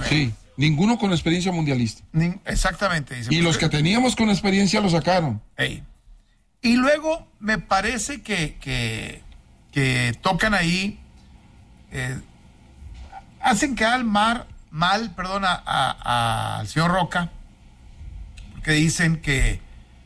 Sí, ninguno con experiencia mundialista. Exactamente. Dice, y los que teníamos con experiencia lo sacaron. Y luego me parece que tocan ahí, hacen quedar mal, al señor Roca, porque dicen que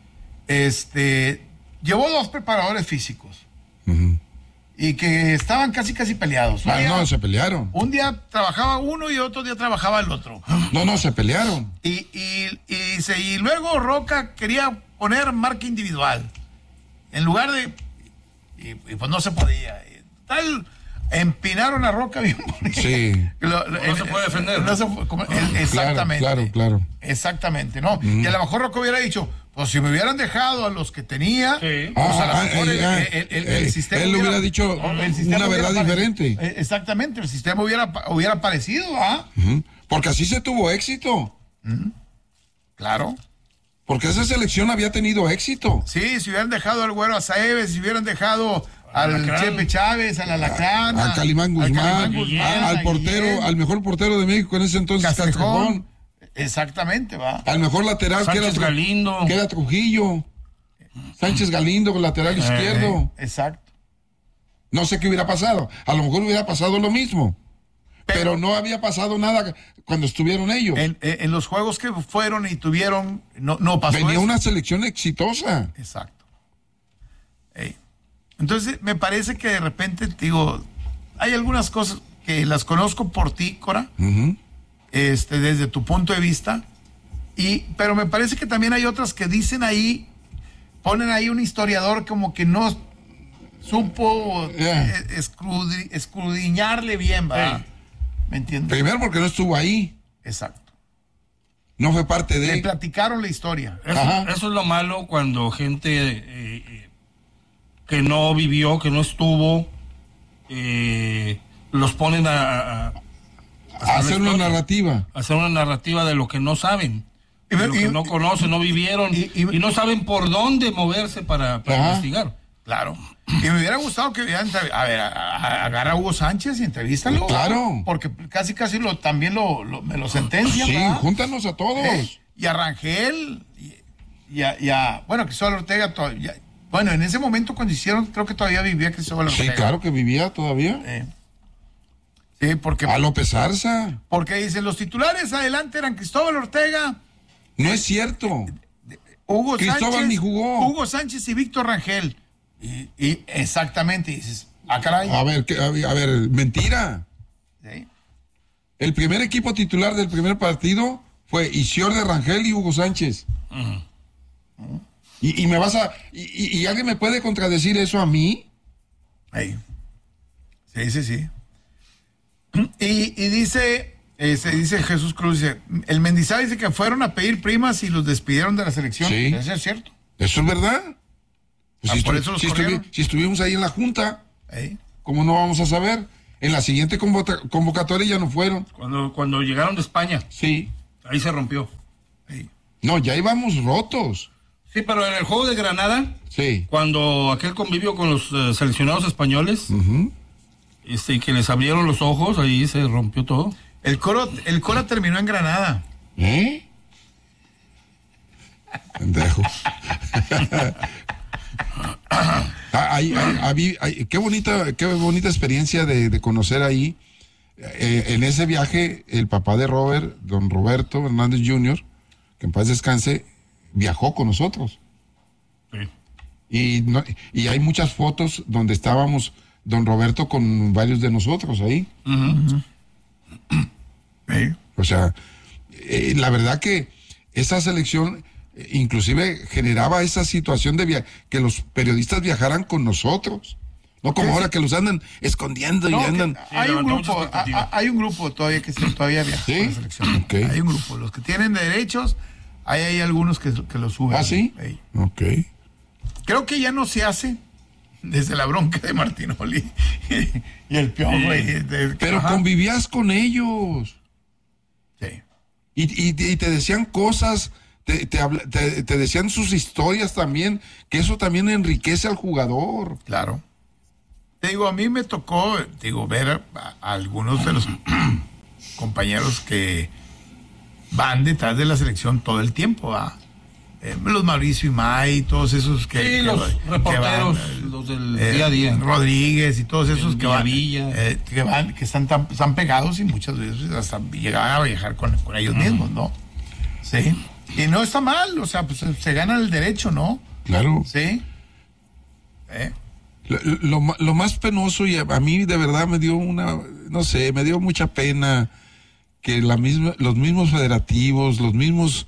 llevó 2 preparadores físicos. Y que estaban casi peleados. No, se pelearon. Un día trabajaba uno y otro día trabajaba el otro. No, se pelearon. Y luego Roca quería poner marca individual. En lugar de... Y pues no se podía. Tal, empinaron a Roca bien bonito. Sí. No se puede defender. Exactamente. Claro. Exactamente, ¿no? Y a lo mejor Roca hubiera dicho... Pues si me hubieran dejado a los que tenía, pues a lo mejor el sistema... Él hubiera dicho una verdad diferente. Exactamente, el sistema hubiera parecido, ¿ah? Porque así se tuvo éxito. Claro. Porque esa selección había tenido éxito. Sí, si hubieran dejado al Güero Aceves, si hubieran dejado al Chepe Chávez, al Alacrán, a Calimán Guzmán, al portero, al mejor portero de México en ese entonces, Castrejón. Exactamente, va. Al mejor lateral Sánchez Galindo. Que era Trujillo. Sánchez Galindo, lateral izquierdo. Exacto. No sé qué hubiera pasado. A lo mejor hubiera pasado lo mismo. Pero no había pasado nada cuando estuvieron ellos. En los juegos que fueron y tuvieron, no pasó. Venía eso. una selección exitosa. Exacto. Entonces, me parece que de repente, digo, hay algunas cosas que las conozco por ti, Cora. Desde tu punto de vista, pero me parece que también hay otras que dicen ahí, ponen ahí un historiador como que no supo escudriñarle bien, ¿verdad? ¿Me entiendes? Primero porque no estuvo ahí. Exacto. No fue parte de... Le platicaron la historia. Eso es lo malo cuando gente que no vivió, que no estuvo, los ponen a hacer una narrativa. Hacer una narrativa de lo que no saben, de lo que no conocen, no vivieron y no saben por dónde moverse para investigar. Claro. Y me hubiera gustado que agarra a Hugo Sánchez y entrevístalo. Claro. Porque casi también me lo sentencian. Sí, ¿verdad? júntanos a todos. Y a Rangel, bueno, Cristóbal Ortega todavía. Bueno, en ese momento cuando hicieron, creo que todavía vivía Cristóbal Ortega. Sí, claro que vivía todavía. Sí, porque... A López Arza. Porque dicen, los titulares adelante eran Cristóbal Ortega. No es cierto. Cristóbal Sánchez, ni jugó. Hugo Sánchez y Víctor Rangel. Y exactamente, dices, caray. A ver, mentira. ¿Sí? El primer equipo titular del primer partido fue Isiorde Rangel y Hugo Sánchez. Y me vas a... ¿Y alguien me puede contradecir eso a mí? Sí. Y dice Jesús Cruz, el Mendizábal dice que fueron a pedir primas y los despidieron de la selección. Sí. ¿Eso es cierto? Eso es verdad. Pues por eso los corrieron. Si estuvimos ahí en la junta, ¿cómo no vamos a saber? En la siguiente convocatoria ya no fueron. Cuando llegaron de España. Sí. Ahí se rompió. No, ya íbamos rotos. Sí, pero en el juego de Granada, sí, cuando aquel convivio con los seleccionados españoles, que les abrieron los ojos, ahí se rompió todo. El Cora terminó en Granada. Pendejo. Qué bonita experiencia de conocer ahí. En ese viaje, el papá de Robert, don Roberto Hernández Jr., que en paz descanse, viajó con nosotros. Sí. Y hay muchas fotos donde estábamos don Roberto con varios de nosotros ahí. O sea, la verdad que esa selección inclusive generaba esa situación de que los periodistas viajaran con nosotros. No como ahora que los andan escondiendo y andan... Hay un grupo todavía que todavía viaja con la selección. Okay. Hay un grupo. Los que tienen derechos, hay algunos que lo suben. ¿Ah, sí? Ok. Creo que ya no se hace desde la bronca de Martinoli y el Piojo. Pero convivías con ellos. Sí. Y te decían cosas, te decían sus historias también, que eso también enriquece al jugador. Claro. Te digo, a mí me tocó, ver a algunos de los compañeros que van detrás de la selección todo el tiempo, los Mauricio Imay, todos esos que los reporteros, los del día a día, Rodríguez y todos esos que van, que están pegados y muchas veces hasta llegan a viajar con ellos mismos, ¿no? Sí, y no está mal, o sea, pues se gana el derecho, ¿no? Claro. Sí. Lo más penoso, y a mí de verdad me dio me dio mucha pena que los mismos federativos, los mismos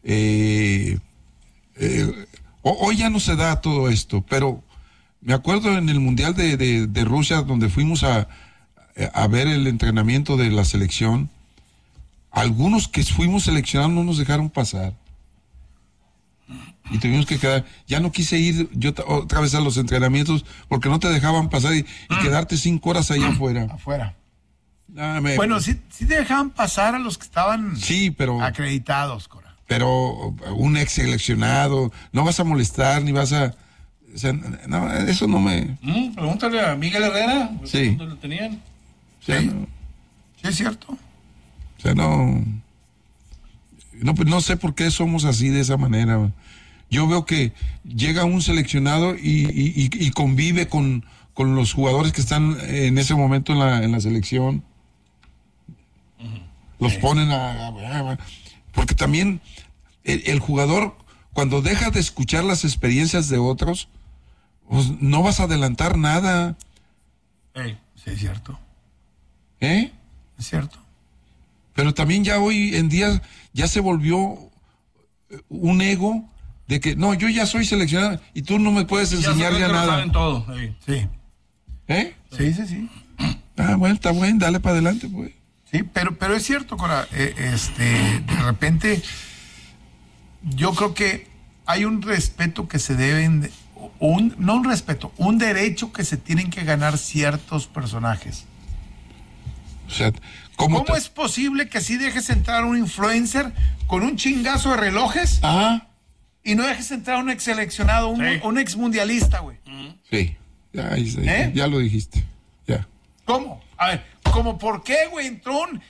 hoy ya no se da todo esto, pero me acuerdo en el Mundial de Rusia, donde fuimos a ver el entrenamiento de la selección, algunos que fuimos seleccionados no nos dejaron pasar. Y tuvimos que quedar, ya no quise ir yo otra vez a los entrenamientos porque no te dejaban pasar y quedarte 5 horas allá afuera. Bueno, sí te dejaban pasar a los que estaban acreditados, Cora. Pero un ex seleccionado, no vas a molestar ni vas a... O sea, no, eso no me... Pregúntale a Miguel Herrera, sí. ¿dónde lo tenían? Sí, sí es cierto. O sea, no sé por qué somos así de esa manera. Yo veo que llega un seleccionado y convive con los jugadores que están en ese momento en la selección. Los ponen porque también el jugador, cuando deja de escuchar las experiencias de otros, pues no vas a adelantar nada. Sí, es cierto. Es cierto. Pero también ya hoy en día ya se volvió un ego de que no, yo ya soy seleccionado y tú no me puedes enseñar ya nada. Saben todo. Sí. Sí. Bueno, está bueno, dale para adelante, pues. Sí, pero es cierto, Cora, de repente yo creo que hay un respeto que se deben, un derecho que se tienen que ganar ciertos personajes. O sea, ¿Cómo es posible que sí dejes entrar a un influencer con un chingazo de relojes y no dejes entrar a un ex seleccionado, un ex mundialista, güey? Sí, ya lo dijiste, ya. ¿Cómo? A ver, ¿cómo por qué, güey? Entró un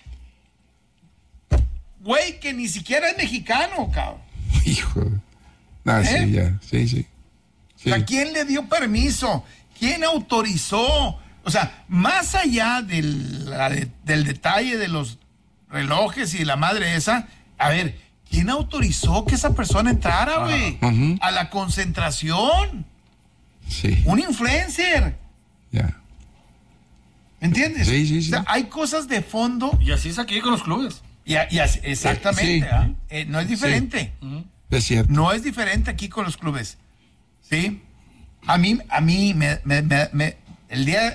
güey que ni siquiera es mexicano, cabrón. Hijo. Sí, ya, sí. O sea, ¿quién le dio permiso? ¿Quién autorizó? O sea, más allá del detalle de los relojes y la madre esa, a ver, ¿quién autorizó que esa persona entrara, güey? A la concentración. Sí. Un influencer. Ya. ¿Me entiendes? Sí. O sea, hay cosas de fondo. Y así es aquí con los clubes. Y así, exactamente. No es diferente. Sí. Es cierto. No es diferente aquí con los clubes. ¿Sí? A mí el día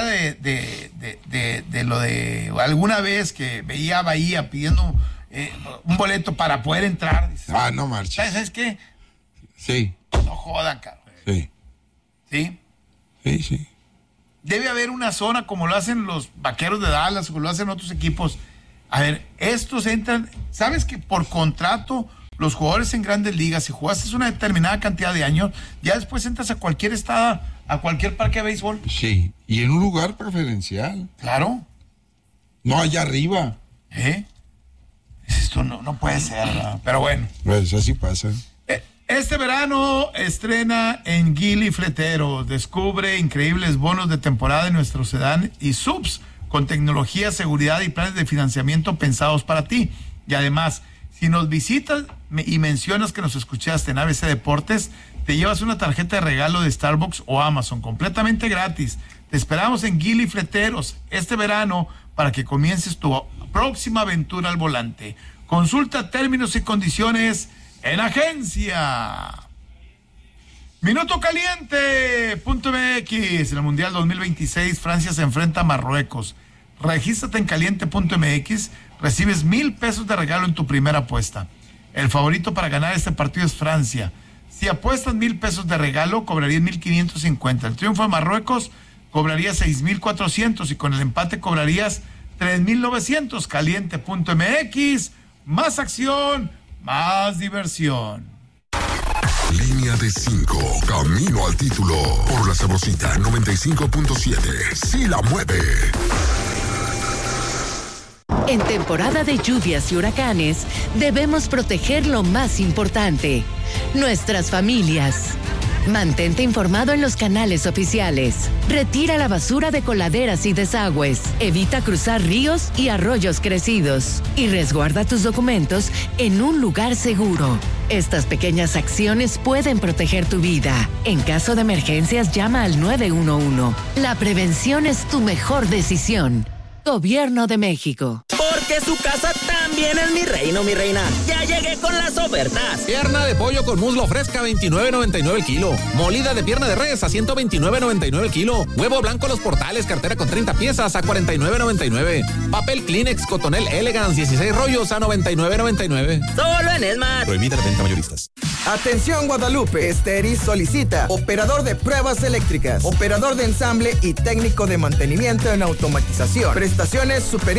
de lo de alguna vez que veía a Bahía pidiendo un boleto para poder entrar. Dices, no marches. ¿Sabes qué? Sí. No jodan, cabrón. Sí. ¿Sí? Sí. Debe haber una zona como lo hacen los Vaqueros de Dallas o lo hacen otros equipos. A ver, estos entran, ¿sabes que por contrato los jugadores en Grandes Ligas, si jugaste una determinada cantidad de años, ya después entras a cualquier estado, a cualquier parque de béisbol? Sí, y en un lugar preferencial. Claro. No allá arriba. Esto no puede ser, ¿verdad? Pero bueno. Pues así pasa. Este verano estrena en Geely Fleteros. Descubre increíbles bonos de temporada en nuestro sedán y subs con tecnología, seguridad y planes de financiamiento pensados para ti. Y además, si nos visitas y mencionas que nos escuchaste en ABC Deportes, te llevas una tarjeta de regalo de Starbucks o Amazon completamente gratis. Te esperamos en Geely Fleteros este verano para que comiences tu próxima aventura al volante. Consulta términos y condiciones en agencia. Minuto caliente.mx. En el Mundial 2026, Francia se enfrenta a Marruecos. Regístrate en caliente.mx. Recibes $1,000 de regalo en tu primera apuesta. El favorito para ganar este partido es Francia. Si apuestas $1,000 de regalo, cobrarías 1,550. El triunfo de Marruecos cobrarías 6,400 y con el empate cobrarías 3,900. Caliente.mx. Más acción, más diversión. Línea de 5, camino al título, por la Sabrosita 95.7, sí la mueve. En temporada de lluvias y huracanes, debemos proteger lo más importante, nuestras familias. Mantente informado en los canales oficiales. Retira la basura de coladeras y desagües. Evita cruzar ríos y arroyos crecidos. Y resguarda tus documentos en un lugar seguro. Estas pequeñas acciones pueden proteger tu vida. En caso de emergencias, llama al 911. La prevención es tu mejor decisión. Gobierno de México. Porque su casa también es mi reino, mi reina. Ya llegué con las ofertas. Pierna de pollo con muslo fresca, $29.99 el kilo. Molida de pierna de res a $129.99 el kilo. Huevo blanco Los Portales, cartera con 30 piezas a $49.99. Papel Kleenex Cotonel Elegance, 16 rollos a $99.99. Solo en Esmar. Prohibida la venta mayoristas. Atención Guadalupe, Esteris solicita operador de pruebas eléctricas, operador de ensamble y técnico de mantenimiento en automatización. Prestaciones superiores